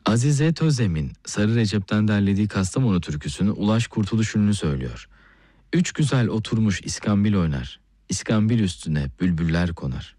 Azize Tözem'in Sarı Recep'ten derlediği Kastamonu türküsünü Ulaş Kurtuluş ünlü söylüyor. Üç güzel oturmuş iskambil oynar, İskambil üstüne bülbüller konar.